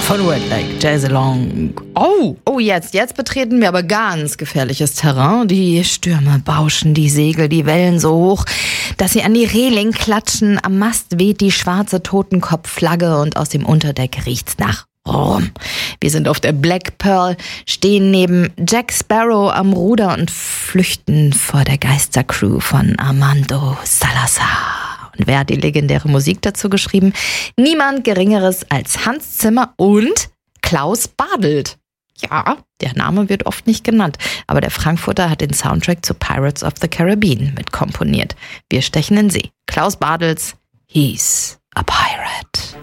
von Red Lake, Jazz Along. Oh, jetzt betreten wir aber ganz gefährliches Terrain. Die Stürme bauschen die Segel, die Wellen so hoch, dass sie an die Reling klatschen. Am Mast weht die schwarze Totenkopfflagge und aus dem Unterdeck riecht's nach Rum. Wir sind auf der Black Pearl, stehen neben Jack Sparrow am Ruder und flüchten vor der Geistercrew von Armando Salazar. Und wer hat die legendäre Musik dazu geschrieben? Niemand Geringeres als Hans Zimmer und Klaus Badelt. Ja, der Name wird oft nicht genannt, aber der Frankfurter hat den Soundtrack zu Pirates of the Caribbean mitkomponiert. Wir stechen in See. Klaus Badels, He's a Pirate.